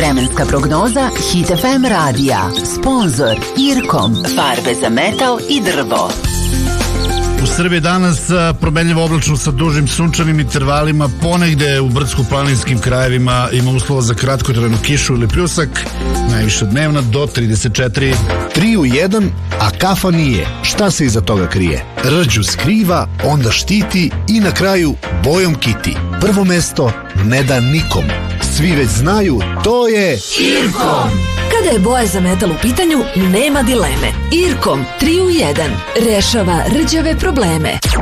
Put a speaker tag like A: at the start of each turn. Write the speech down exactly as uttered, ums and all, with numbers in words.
A: Vremenska prognoza Hit F M radija. Sponzor Irkom. Farbe za metal i drvo.
B: U Srbiji danas promenljivo oblačno sa dužim sunčanim intervalima, ponegde u brdsko-planinskim krajevima ima uslova za kratkotrajnu kišu ili pljusak, najviše dnevna do trideset četiri.
C: tri u jedan, a kafa nije. Šta se iza toga krije? Rđu skriva, onda štiti i na kraju bojom kiti. Prvo mesto ne da nikom. Svi već znaju, to je
D: Irkom. Kada je boja za metal u pitanju, nema dileme. Irkom tri u jedan rešava rđave probleme.